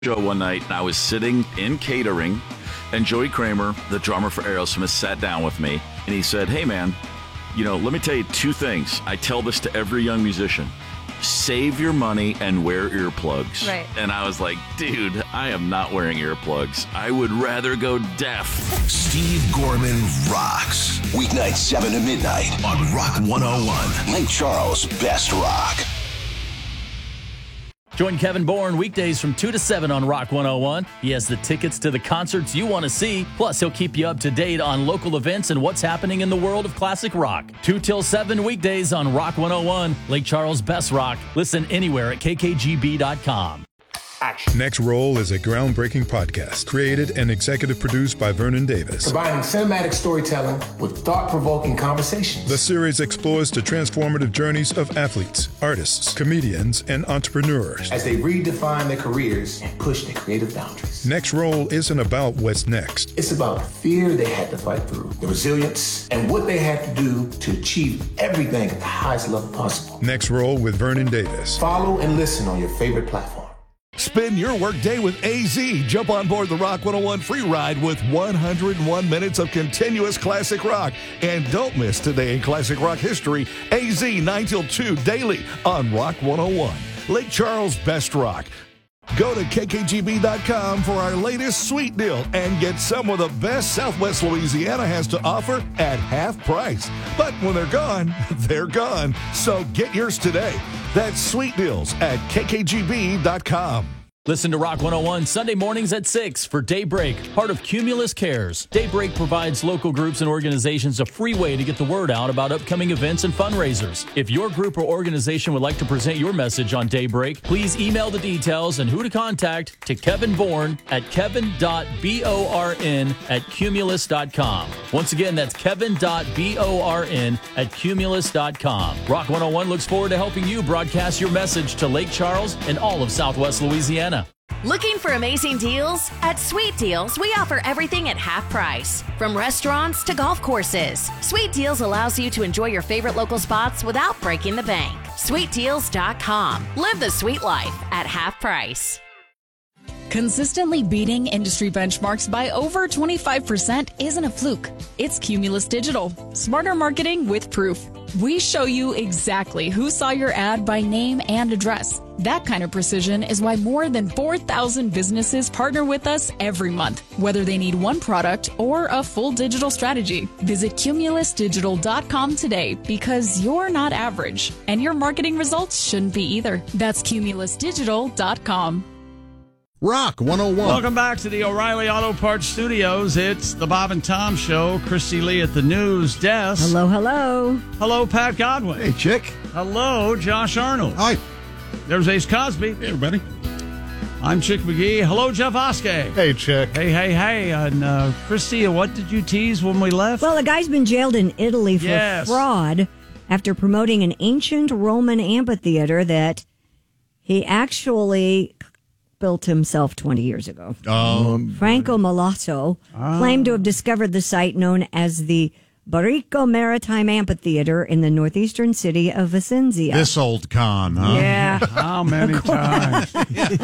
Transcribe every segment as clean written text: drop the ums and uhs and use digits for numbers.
show one night, and I was sitting in catering, and Joey Kramer, the drummer for Aerosmith, sat down with me, and he said, "Hey, man, let me tell you two things. I tell this to every young musician. Save your money and wear earplugs." Right. And I was like, dude, I am not wearing earplugs. I would rather go deaf. Steve Gorman rocks. Weeknights 7 to midnight on Rock 101. Lake Charles' best rock. Join Kevin Bourne weekdays from 2 to 7 on Rock 101. He has the tickets to the concerts you want to see. Plus, he'll keep you up to date on local events and what's happening in the world of classic rock. 2 till 7 weekdays on Rock 101, Lake Charles' best rock. Listen anywhere at kkgb.com. Action. Next Roll is a groundbreaking podcast created and executive produced by Vernon Davis. Combining cinematic storytelling with thought-provoking conversations. The series explores the transformative journeys of athletes, artists, comedians, and entrepreneurs as they redefine their careers and push their creative boundaries. Next Roll isn't about what's next. It's about the fear they had to fight through, the resilience, and what they had to do to achieve everything at the highest level possible. Next Roll with Vernon Davis. Follow and listen on your favorite platform. Spend your workday with AZ. Jump on board the Rock 101 free ride with 101 minutes of continuous classic rock. And don't miss Today in Classic Rock History, AZ 9 till 2 daily on Rock 101. Lake Charles' best rock. Go to kkgb.com for our latest sweet deal and get some of the best Southwest Louisiana has to offer at half price. But when they're gone, they're gone. So get yours today. That's sweet deals at kkgb.com. Listen to Rock 101 Sunday mornings at 6 for Daybreak, part of Cumulus Cares. Daybreak provides local groups and organizations a free way to get the word out about upcoming events and fundraisers. If your group or organization would like to present your message on Daybreak, please email the details and who to contact to Kevin Bourne at kevin.born@cumulus.com. Once again, that's kevin.born@cumulus.com. Rock 101 looks forward to helping you broadcast your message to Lake Charles and all of Southwest Louisiana. Looking for amazing deals? At Sweet Deals, we offer everything at half price. From restaurants to golf courses, Sweet Deals allows you to enjoy your favorite local spots without breaking the bank. SweetDeals.com. Live the sweet life at half price. Consistently beating industry benchmarks by over 25% isn't a fluke. It's Cumulus Digital. Smarter marketing with proof. We show you exactly who saw your ad by name and address. That kind of precision is why more than 4,000 businesses partner with us every month, whether they need one product or a full digital strategy. Visit cumulusdigital.com today because you're not average, and your marketing results shouldn't be either. That's cumulusdigital.com. Rock 101. Welcome back to the O'Reilly Auto Parts Studios. It's the Bob and Tom Show. Christy Lee at the news desk. Hello, hello. Hello, Pat Godwin. Hey, Chick. Hello, Josh Arnold. Hi. There's Ace Cosby. Hey, everybody. I'm Chick McGee. Hello, Jeff Oskey. Hey, Chick. Hey. And Christy, what did you tease when we left? Well, the guy's been jailed in Italy for fraud after promoting an ancient Roman amphitheater that he actually built himself 20 years ago. Franco Milazzo claimed to have discovered the site known as the Barrico Maritime Amphitheater in the northeastern city of Vicenza. This old con, huh? Yeah. How many times?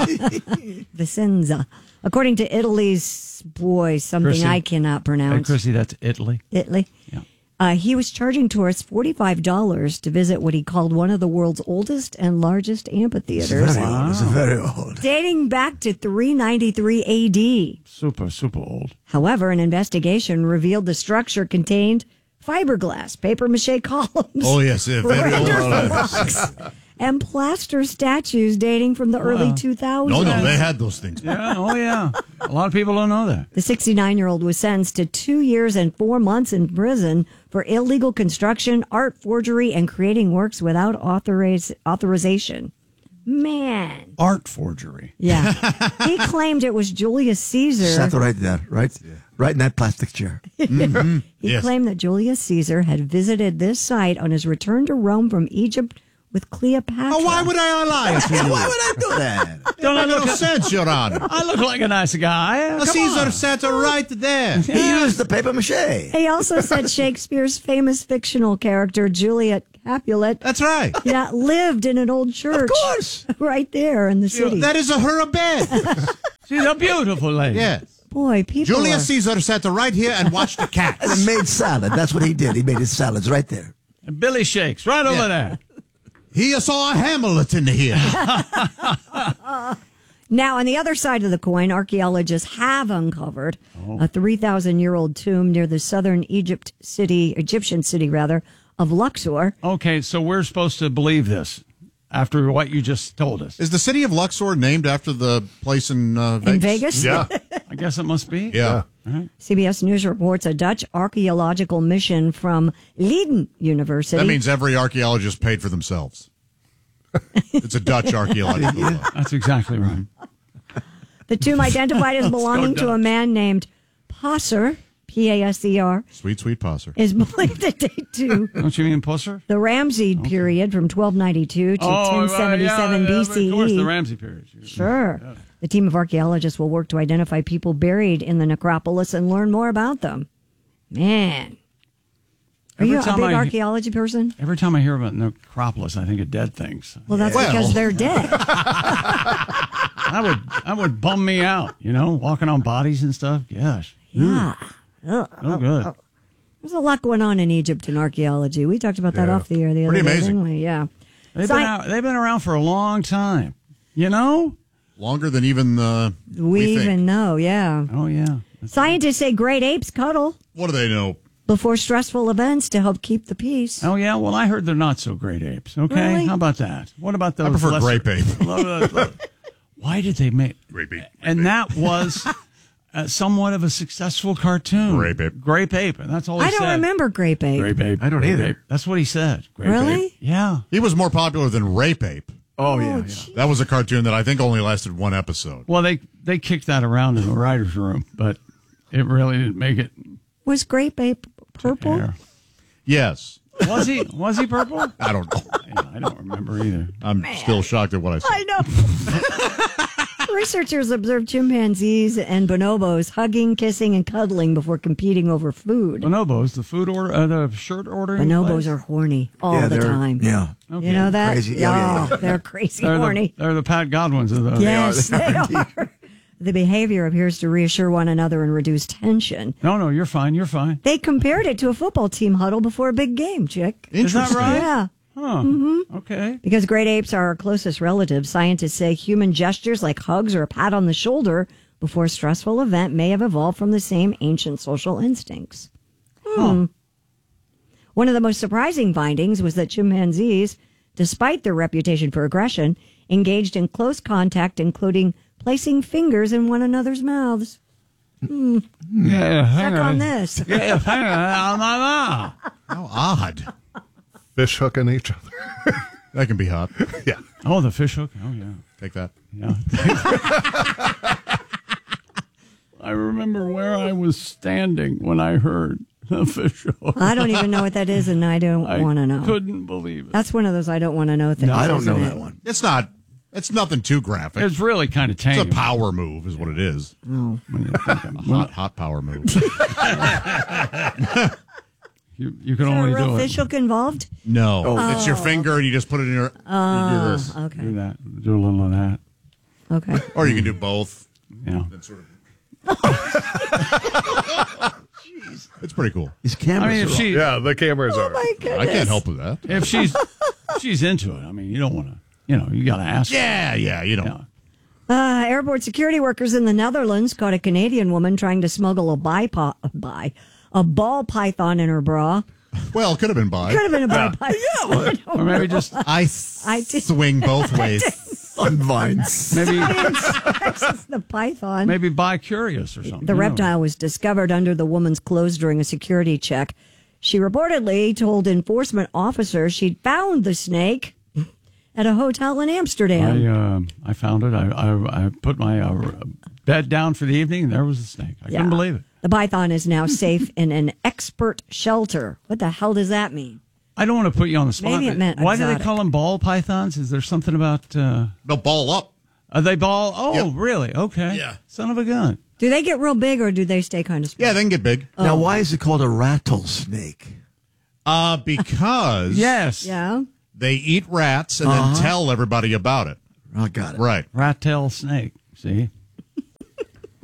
Vicenza. According to Italy's, something Chrissy, I cannot pronounce. Hey, Chrissy, that's Italy. Italy? Yeah. He was charging tourists $45 to visit what he called one of the world's oldest and largest amphitheaters. It's very old. Dating back to 393 A.D. Super old. However, an investigation revealed the structure contained fiberglass, papier-mâché columns. Oh, yes, very old. Rocks, and plaster statues dating from the early 2000s. No, they had those things. Yeah, A lot of people don't know that. The 69-year-old was sentenced to 2 years and 4 months in prison for illegal construction, art forgery, and creating works without authorization. Man. Art forgery. Yeah. He claimed it was Julius Caesar. Sat right there, right? Yeah. Right in that plastic chair. Mm-hmm. He claimed that Julius Caesar had visited this site on his return to Rome from Egypt with Cleopatra. Oh, why would I lie to you? Why would I do that? Don't make no sense, Your Honor. I look like a nice guy. Caesar sat right there. He used the paper mache. He also said Shakespeare's famous fictional character, Juliet Capulet. That's right. Yeah, lived in an old church. Of course. Right there in the city. That is her bed. She's a beautiful lady. Yes. Boy, people. Julius Caesar sat right here and watched the cats. And made salad. That's what he did. He made his salads right there. And Billy Shakes right over there. He saw a Hamilton here. Now, on the other side of the coin, archaeologists have uncovered a 3,000-year-old tomb near the southern Egyptian city of Luxor. Okay, so we're supposed to believe this after what you just told us. Is the city of Luxor named after the place in Vegas? In Vegas? Yeah. I guess it must be. Yeah. Right. CBS News reports a Dutch archaeological mission from Leiden University. That means every archaeologist paid for themselves. It's a Dutch archaeological. That's exactly right. The tomb identified as belonging to a man named Passer, P-A-S-E-R, Sweet Passer. is believed to date to Don't you mean Pusser? the Ramsey period from 1292 to 1077 BCE. Of course, the Ramsey period. Sure. Yeah. The team of archaeologists will work to identify people buried in the necropolis and learn more about them. Man. Are you a big archaeology person? Every time I hear about necropolis, I think of dead things. Well, that's because they're dead. That would bum me out, walking on bodies and stuff. Gosh. Yeah. No good. There's a lot going on in Egypt in archaeology. We talked about that off the air the other day. Pretty amazing. Yeah. They've been around for a long time. Longer than even we even know, yeah. Oh, yeah. Scientists say great apes cuddle. What do they know? Before stressful events to help keep the peace. Oh, yeah? Well, I heard they're not so great apes. Okay? Really? How about that? What about those? I prefer grape ape. Why did they make... Grape ape. And that was somewhat of a successful cartoon. Grape ape. And that's all he I said. don't remember grape ape. Grape ape. I don't either. Ape. That's what he said. Grape Really? Ape. Yeah. He was more popular than Rape Ape. Oh, yeah. That was a cartoon that I think only lasted one episode. Well, they kicked that around in the writer's room, but it really didn't make it. Was grape ape purple? Yes. Was he purple? I don't know. I don't remember either. I'm still shocked at what I said. I know. Researchers observed chimpanzees and bonobos hugging, kissing, and cuddling before competing over food. Bonobos, the shirt ordering? Bonobos place? are horny all the time. Yeah. Okay. You know that? Crazy. Yeah. They're crazy horny. They're the Pat Godwins of the... Yes, they are. The behavior appears to reassure one another and reduce tension. No, you're fine. You're fine. They compared it to a football team huddle before a big game, Chick. Is that right? Yeah. Huh. Mm-hmm. Okay. Because great apes are our closest relatives, scientists say human gestures like hugs or a pat on the shoulder before a stressful event may have evolved from the same ancient social instincts. One of the most surprising findings was that chimpanzees, despite their reputation for aggression, engaged in close contact, including placing fingers in one another's mouths. Yeah, Check on this. Yeah, hang on my mouth. How odd. Fish hooking each other. That can be hot. Yeah. Oh, the fish hook. Oh, yeah. Take that. Yeah. I remember where I was standing when I heard the fish hook. I don't even know what that is, and I don't want to know. Couldn't believe it. That's one of those I don't want to know things. No, I don't know isn't that it? one. It's not. It's nothing too graphic. It's really kind of tame. It's a power move, is what it is. Oh. When you think of Hot power move. You can Is there only a real do it. fish hook involved? No, it's your finger, and you just put it in your. You do this, Okay. Do that. Do a little of that. Okay. or you can do both. Yeah. And sort of. It's pretty cool. These cameras I mean, if are she, Yeah, the cameras are. My goodness. I can't help with that. if she's into it, I mean, you don't want to. You got to ask. Yeah, you know. Yeah. Airport security workers in the Netherlands caught a Canadian woman trying to smuggle a ball python in her bra. Well, it could have been by. Could have been a ball python. Or maybe just I swing both ways. on vines. maybe It's the python. maybe bi-curious or something. The reptile was discovered under the woman's clothes during a security check. She reportedly told enforcement officers she'd found the snake at a hotel in Amsterdam. I found it. I put my bed down for the evening, and there was the snake. I couldn't believe it. The python is now safe in an expert shelter. What the hell does that mean? I don't want to put you on the spot. Maybe it meant Why do exotic. they call them ball pythons? Is there something about... They'll ball up. Are they ball? Oh, Yep. really? Okay. Yeah. Son of a gun. Do they get real big or do they stay kind of small? Yeah, they can get big. Now, why is it called a rattlesnake? Because Yes. Yeah. they eat rats and then tell everybody about it. I got it. Right. Rat tail snake. See?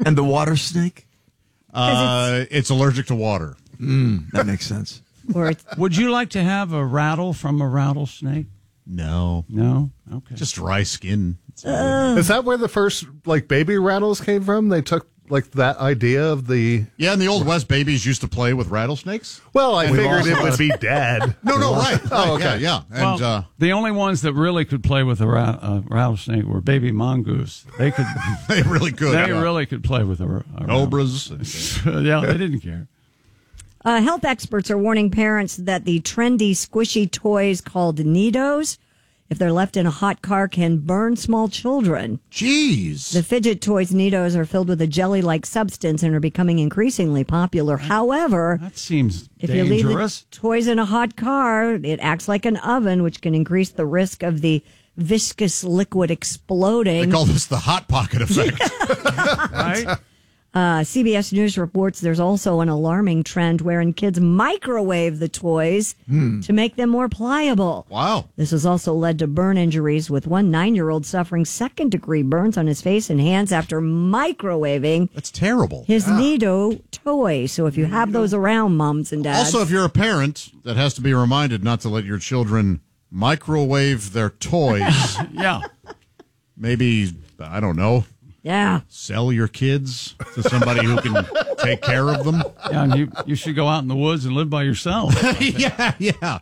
And the water snake? It's allergic to water. That makes sense. Would you like to have a rattle from a rattlesnake? No. No? Okay. Just dry skin. Is that where the first baby rattles came from? They took that idea of the... Yeah, in the Old West, babies used to play with rattlesnakes. Well, I figured it would be dead. No, right. Oh, okay. Yeah. And, well, the only ones that really could play with a rattlesnake were baby mongoose. They could. They really could. They really could play with a cobras. Yeah, they didn't care. Health experts are warning parents that the trendy squishy toys called Neatos, if they're left in a hot car, can burn small children. Jeez. The fidget toys Neatos are filled with a jelly-like substance and are becoming increasingly popular. However, that seems if dangerous. you leave the toys in a hot car, it acts like an oven, which can increase the risk of the viscous liquid exploding. They call this the hot pocket effect. Right? CBS News reports there's also an alarming trend wherein kids microwave the toys to make them more pliable. Wow. This has also led to burn injuries, with one 9-year-old suffering second-degree burns on his face and hands after microwaving. That's terrible. His Neato toy. So if you have those around, moms and dads. Also, if you're a parent, that has to be reminded not to let your children microwave their toys. Yeah. Maybe, I don't know. Yeah. Sell your kids to somebody who can take care of them. Yeah, and you should go out in the woods and live by yourself. Yeah.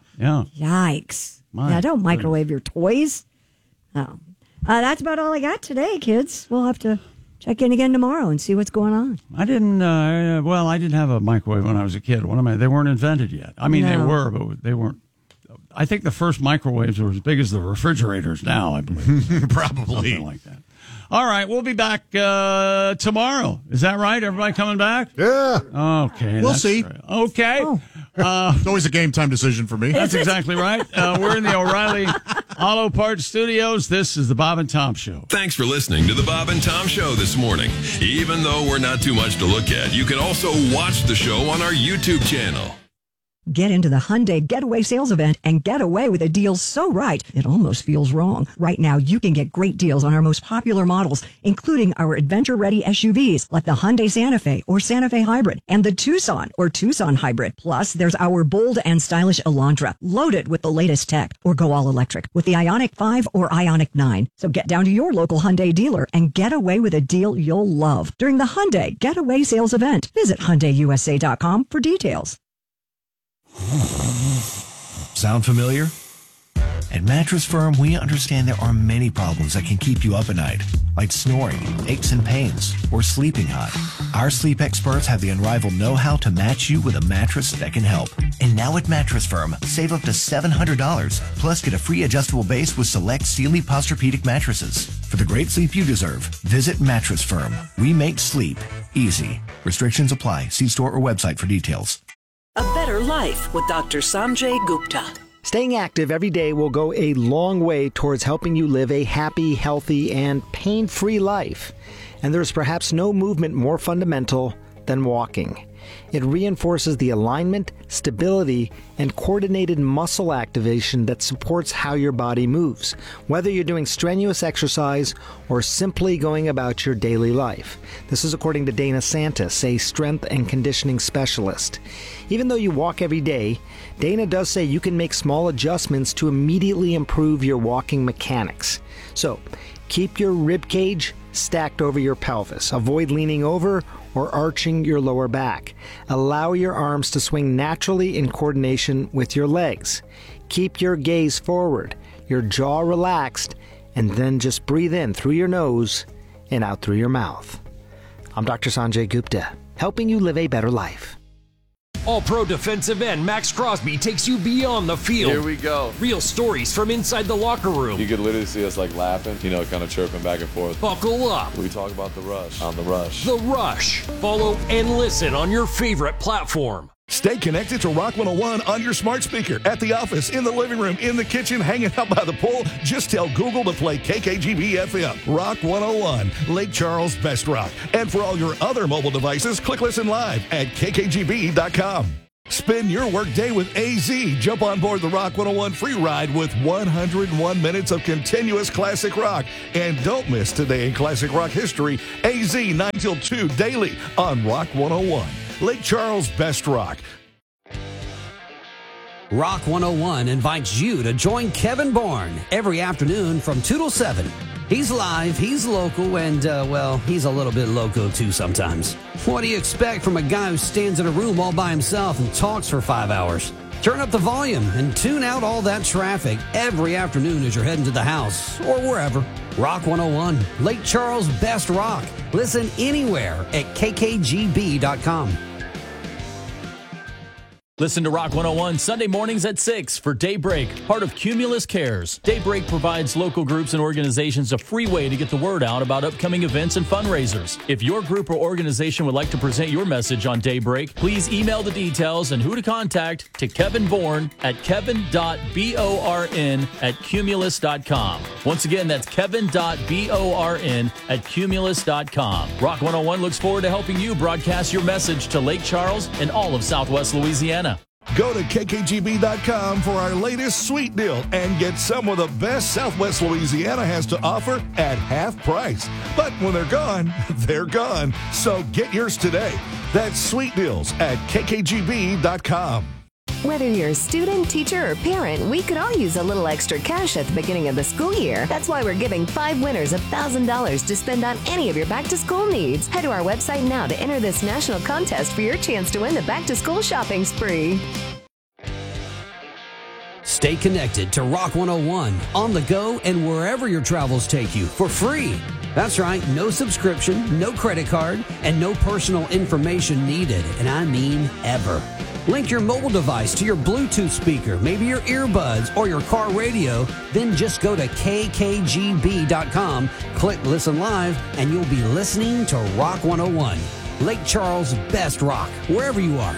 Yikes. Don't microwave your toys. Oh. That's about all I got today, kids. We'll have to check in again tomorrow and see what's going on. I didn't, I didn't have a microwave when I was a kid. They weren't invented yet. I mean, They were, but they weren't. I think the first microwaves were as big as the refrigerators now, I believe. Probably. Something like that. All right, we'll be back tomorrow. Is that right? Everybody coming back? Yeah. Okay. We'll see. Right. Okay. It's always a game time decision for me. That's exactly right. We're in the O'Reilly Auto Parts Studios. This is the Bob and Tom Show. Thanks for listening to the Bob and Tom Show this morning. Even though we're not too much to look at, you can also watch the show on our YouTube channel. Get into the Hyundai Getaway Sales Event and get away with a deal so right, it almost feels wrong. Right now, you can get great deals on our most popular models, including our adventure-ready SUVs like the Hyundai Santa Fe or Santa Fe Hybrid and the Tucson or Tucson Hybrid. Plus, there's our bold and stylish Elantra, loaded with the latest tech, or go all electric with the Ioniq 5 or Ioniq 9. So get down to your local Hyundai dealer and get away with a deal you'll love during the Hyundai Getaway Sales Event. Visit HyundaiUSA.com for details. Sound familiar? At Mattress Firm, we understand there are many problems that can keep you up at night, like snoring, aches and pains, or sleeping hot. Our sleep experts have the unrivaled know-how to match you with a mattress that can help. And now at Mattress Firm, save up to $700, plus get a free adjustable base with select Sealy Posturepedic mattresses. For the great sleep you deserve, visit Mattress Firm. We make sleep easy. Restrictions apply. See store or website for details. A better life with Dr. Sanjay Gupta. Staying active every day will go a long way towards helping you live a happy, healthy, and pain-free life. And there's perhaps no movement more fundamental than walking. It reinforces the alignment, stability, and coordinated muscle activation that supports how your body moves, whether you're doing strenuous exercise or simply going about your daily life. This is according to Dana Santis, a strength and conditioning specialist. Even though you walk every day, Dana does say you can make small adjustments to immediately improve your walking mechanics. So, keep your rib cage stacked over your pelvis. Avoid leaning over or arching your lower back. Allow your arms to swing naturally in coordination with your legs. Keep your gaze forward, your jaw relaxed, and then just breathe in through your nose and out through your mouth. I'm Dr. Sanjay Gupta, helping you live a better life. All-Pro defensive end Max Crosby takes you beyond the field. Here we go. Real stories from inside the locker room. You could literally see us laughing, kind of chirping back and forth. Buckle up. We talk about The Rush on The Rush. The Rush. Follow and listen on your favorite platform. Stay connected to Rock 101 on your smart speaker, at the office, in the living room, in the kitchen, hanging out by the pool. Just tell Google to play KKGB FM. Rock 101, Lake Charles' best rock. And for all your other mobile devices, click listen live at kkgb.com. Spend your workday with AZ. Jump on board the Rock 101 free ride with 101 minutes of continuous classic rock. And don't miss Today in Classic Rock History, AZ 9 till 2 daily on Rock 101. Lake Charles Best Rock. Rock 101 invites you to join Kevin Bourne every afternoon from 2 till 7. He's live, he's local, and, he's a little bit loco too sometimes. What do you expect from a guy who stands in a room all by himself and talks for 5 hours? Turn up the volume and tune out all that traffic every afternoon as you're heading to the house or wherever. Rock 101, Lake Charles Best Rock. Listen anywhere at kkgb.com. Listen to Rock 101 Sunday mornings at 6 for Daybreak, part of Cumulus Cares. Daybreak provides local groups and organizations a free way to get the word out about upcoming events and fundraisers. If your group or organization would like to present your message on Daybreak, please email the details and who to contact to Kevin Bourne at kevin.born@cumulus.com. Once again, that's kevin.born@cumulus.com. Rock 101 looks forward to helping you broadcast your message to Lake Charles and all of Southwest Louisiana. Go to kkgb.com for our latest sweet deal and get some of the best Southwest Louisiana has to offer at half price. But when they're gone, they're gone. So get yours today. That's sweet deals at kkgb.com. Whether you're a student, teacher, or parent, we could all use a little extra cash at the beginning of the school year. That's why we're giving 5 winners $1,000 to spend on any of your back-to-school needs. Head to our website now to enter this national contest for your chance to win the back-to-school shopping spree. Stay connected to Rock 101 on the go and wherever your travels take you for free. That's right, no subscription, no credit card, and no personal information needed, and I mean ever. Link your mobile device to your Bluetooth speaker, maybe your earbuds or your car radio, then just go to kkgb.com, click Listen Live, and you'll be listening to Rock 101, Lake Charles Best Rock, wherever you are.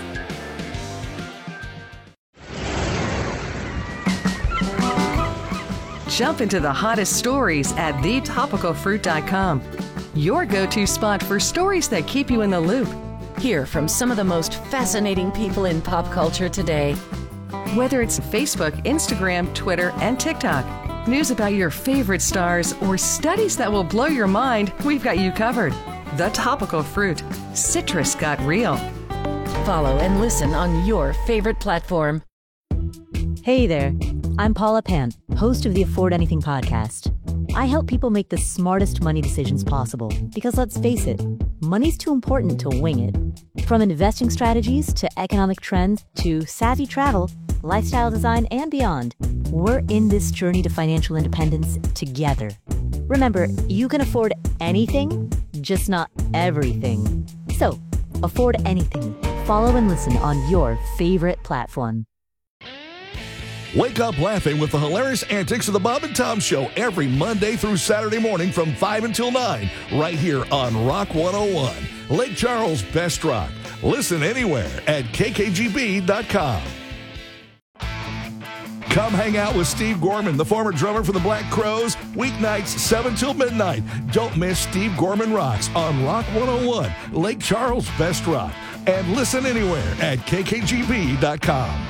Jump into the hottest stories at thetopicalfruit.com. Your go-to spot for stories that keep you in the loop. Hear from some of the most fascinating people in pop culture today. Whether it's Facebook, Instagram, Twitter, and TikTok, news about your favorite stars, or studies that will blow your mind, we've got you covered. The Topical Fruit. Citrus got real. Follow and listen on your favorite platform. Hey there, I'm Paula Pan, host of the Afford Anything podcast. I help people make the smartest money decisions possible because let's face it, money's too important to wing it. From investing strategies to economic trends to savvy travel, lifestyle design, and beyond, we're in this journey to financial independence together. Remember, you can afford anything, just not everything. So, afford anything. Follow and listen on your favorite platform. Wake up laughing with the hilarious antics of the Bob and Tom Show every Monday through Saturday morning from 5 until 9, right here on Rock 101, Lake Charles Best Rock. Listen anywhere at kkgb.com. Come hang out with Steve Gorman, the former drummer for the Black Crowes, weeknights 7 till midnight. Don't miss Steve Gorman Rocks on Rock 101, Lake Charles Best Rock. And listen anywhere at kkgb.com.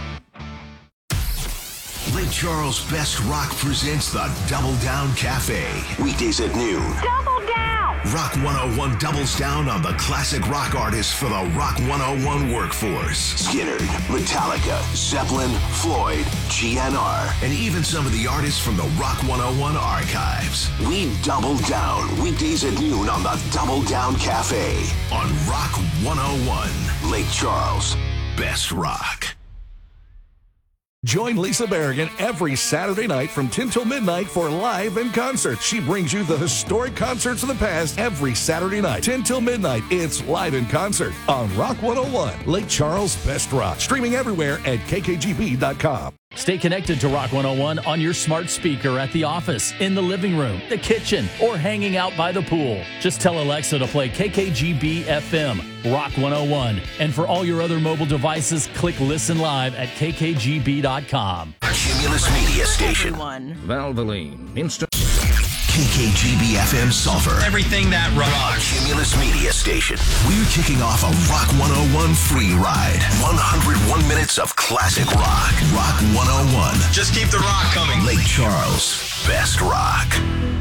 Lake Charles Best Rock presents the Double Down Cafe. Weekdays at noon. Double down! Rock 101 doubles down on the classic rock artists for the Rock 101 workforce. Skynyrd, Metallica, Zeppelin, Floyd, GNR, and even some of the artists from the Rock 101 archives. We double down weekdays at noon on the Double Down Cafe on Rock 101, Lake Charles Best Rock. Join Lisa Berrigan every Saturday night from 10 till midnight for Live in Concert. She brings you the historic concerts of the past every Saturday night. 10 till midnight, it's Live in Concert on Rock 101, Lake Charles Best Rock. Streaming everywhere at kkgb.com. Stay connected to Rock 101 on your smart speaker at the office, in the living room, the kitchen, or hanging out by the pool. Just tell Alexa to play KKGB FM, Rock 101. And for all your other mobile devices, click Listen Live at kkgb.com. Cumulus Media Station. Valvoline Instant. KKGB FM Sulphur. Everything that rocks. Cumulus Media Station. We're kicking off a Rock 101 free ride. 101 minutes of classic rock. Rock 101. Just keep the rock coming. Lake Charles, best rock.